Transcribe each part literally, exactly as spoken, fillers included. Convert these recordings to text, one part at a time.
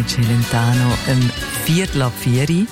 Celentano, um Viertel ab vier.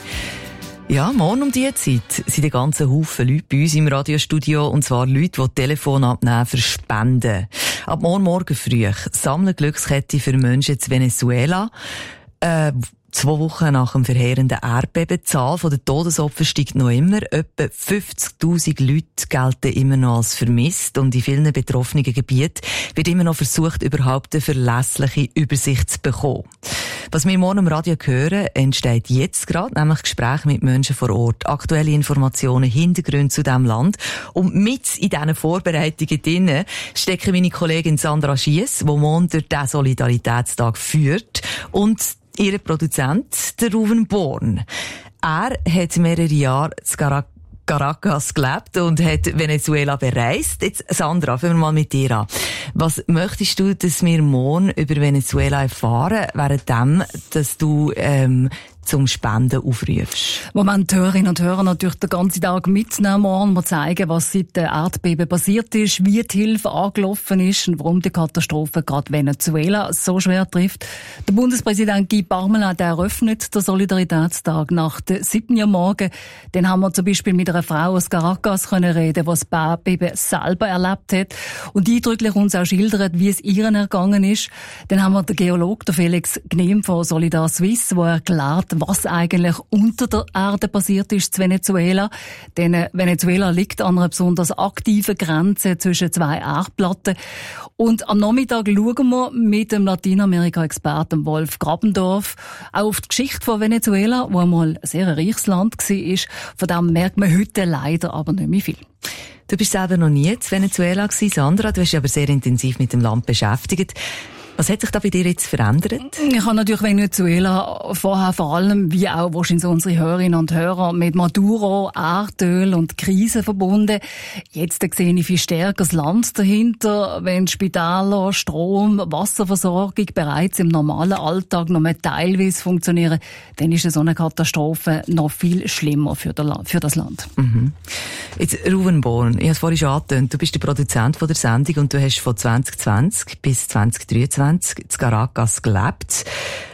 Ja, morgen um diese Zeit sind ein ganzer Haufen Leute bei uns im Radiostudio, und zwar Leute, die Telefon abnehmen für Spenden. Ab morgen Morgen früh sammeln Glückskette für Menschen in Venezuela. Äh, Zwei Wochen nach dem verheerenden Erdbeben. Die Zahl der Todesopfer steigt noch immer. Etwa fünfzigtausend Leute gelten immer noch als vermisst. Und in vielen betroffenen Gebieten wird immer noch versucht, überhaupt eine verlässliche Übersicht zu bekommen. Was wir morgen im Radio hören, entsteht jetzt gerade, nämlich Gespräche mit Menschen vor Ort. Aktuelle Informationen, Hintergründe zu diesem Land. Und mit in diesen Vorbereitungen drinnen stecken meine Kollegin Sandra Schiess, die morgen durch diesen Solidaritätstag führt. Und ihr Produzent, der Ruven Born. Er hat mehrere Jahre in Caracas gelebt und hat Venezuela bereist. Jetzt, Sandra, fangen wir mal mit dir an. Was möchtest du, dass wir morgen über Venezuela erfahren, währenddem, dass du ähm, zum Spenden aufrufst? Moment, die Hörerinnen und Hörer natürlich den ganzen Tag mitnehmen und wir zeigen, was seit dem Erdbeben passiert ist, wie die Hilfe angelaufen ist und warum die Katastrophe gerade Venezuela so schwer trifft. Der Bundespräsident Guy Parmelin, der eröffnet den Solidaritätstag nach der siebten Uhr morgen. Dann haben wir zum Beispiel mit einer Frau aus Caracas können reden, die das Erdbeben selber erlebt hat und eindrücklich uns auch schildert, wie es ihren ergangen ist. Dann haben wir den Geologen, der Felix Gnehm von Solidar Suisse, der erklärt, was eigentlich unter der Erde passiert ist in Venezuela. Denn Venezuela liegt an einer besonders aktiven Grenze zwischen zwei Erdplatten. Und am Nachmittag schauen wir mit dem Lateinamerika-Experten Wolf Grabendorf auch auf die Geschichte von Venezuela, wo einmal ein sehr reiches Land war. Von dem merkt man heute leider aber nicht mehr viel. Du bist selber noch nie in Venezuela gewesen, Sandra. Du hast dich aber sehr intensiv mit dem Land beschäftigt. Was hat sich da bei dir jetzt verändert? Ich habe natürlich Venezuela vorher vor allem, wie auch wahrscheinlich unsere Hörerinnen und Hörer, mit Maduro, Erdöl und Krise verbunden. Jetzt sehe ich viel stärker das Land dahinter. Wenn Spitäler, Strom, Wasserversorgung bereits im normalen Alltag noch mehr teilweise funktionieren, dann ist so eine Katastrophe noch viel schlimmer für das Land. Mhm. Jetzt, Ruven Born, ich habe es vorhin schon angetönt, du bist der Produzent von der Sendung und du hast von zwanzig zwanzig bis zwanzig dreiundzwanzig in Caracas gelebt.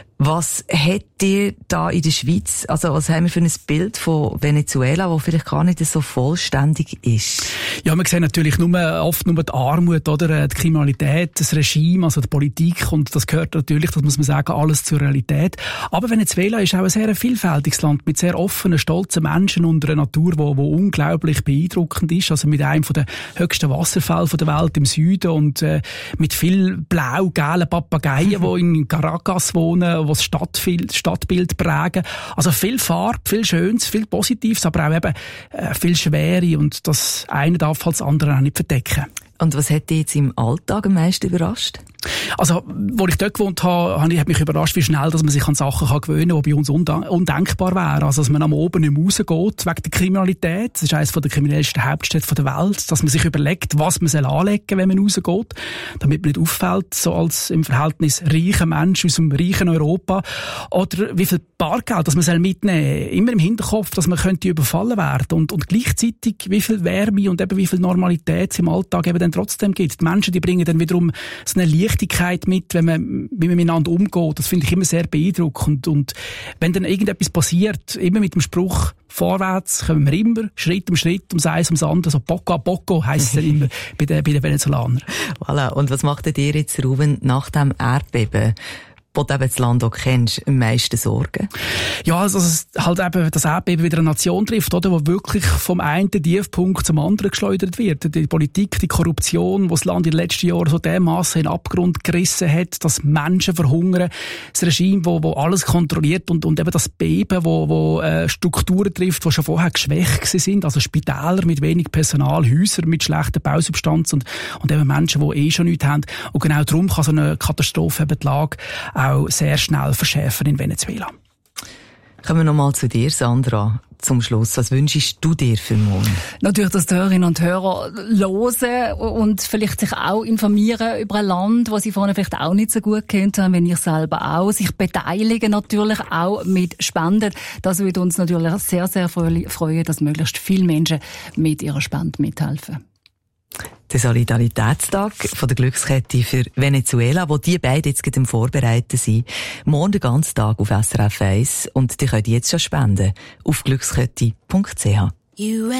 Was hat dir da in der Schweiz, also was haben wir für ein Bild von Venezuela, das vielleicht gar nicht so vollständig ist? Ja, wir sehen natürlich nur, oft nur die Armut, oder? Die Kriminalität, das Regime, also die Politik, und das gehört natürlich, das muss man sagen, alles zur Realität. Aber Venezuela ist auch ein sehr vielfältiges Land mit sehr offenen, stolzen Menschen und einer Natur, die, die unglaublich beeindruckend ist. Also mit einem der höchsten Wasserfälle der Welt im Süden und äh, mit viel blau-gelben Papageien, die in Caracas wohnen, die das Stadtbild, Stadtbild prägen. Also viel Farbe, viel Schönes, viel Positives, aber auch eben äh, viel Schwere, und das eine darf halt das andere auch nicht verdecken. Und was hat dich jetzt im Alltag am meisten überrascht? Also, wo ich dort gewohnt habe, hat mich überrascht, wie schnell dass man sich an Sachen kann gewöhnen kann, die bei uns undenkbar wären. Also, dass man am Oben nicht mehr rausgeht, wegen der Kriminalität. Das ist eines der kriminellsten Hauptstädte der Welt. Dass man sich überlegt, was man anlegen soll, wenn man rausgeht, damit man nicht auffällt, so als im Verhältnis reicher Mensch aus dem reichen Europa. Oder wie viel Bargeld, das man mitnehmen soll. Immer im Hinterkopf, dass man könnte überfallen werden. Und, und gleichzeitig, wie viel Wärme und eben wie viel Normalität es im Alltag eben dann trotzdem gibt. Die Menschen, die bringen dann wiederum so eine Leichtigkeit mit, wenn man, wie man miteinander umgeht. Das finde ich immer sehr beeindruckend. Und wenn dann irgendetwas passiert, immer mit dem Spruch, vorwärts, kommen wir immer, Schritt um Schritt, ums Eins, ums andere, so Poco a Poco heisst es dann immer bei den, bei den Venezolanern. Voilà. Und was macht dir jetzt, Ruven, nach dem Erdbeben, wo du eben das Land auch kennst, am meisten Sorgen? Ja, also, dass halt eben das Erdbeben wieder eine Nation trifft, oder, wo wirklich vom einen Tiefpunkt zum anderen geschleudert wird. Die Politik, die Korruption, die das Land in den letzten Jahren so dermassen in den Abgrund gerissen hat, dass Menschen verhungern, das Regime, wo, wo alles kontrolliert, und, und eben das Beben, wo, wo äh, Strukturen trifft, die schon vorher geschwächt sind, also Spitäler mit wenig Personal, Häuser mit schlechter Bausubstanz und, und eben Menschen, die eh schon nichts haben. Und genau darum kann so eine Katastrophe eben die Lage auch sehr schnell verschärfen in Venezuela. Kommen wir nochmal zu dir, Sandra, zum Schluss. Was wünschst du dir für morgen? Natürlich, dass die Hörerinnen und Hörer hören und vielleicht sich auch informieren über ein Land, das sie vorher vielleicht auch nicht so gut kennt haben, wenn ich selber auch. Sich beteiligen natürlich auch mit Spenden. Das würde uns natürlich sehr, sehr freuen, dass möglichst viele Menschen mit ihrer Spende mithelfen. Der Solidaritätstag von der Glückskette für Venezuela, wo die beiden jetzt gerade am Vorbereiten sind. Morgen den ganzen Tag auf S R F eins und die könnt jetzt schon spenden auf glückskette punkt c h.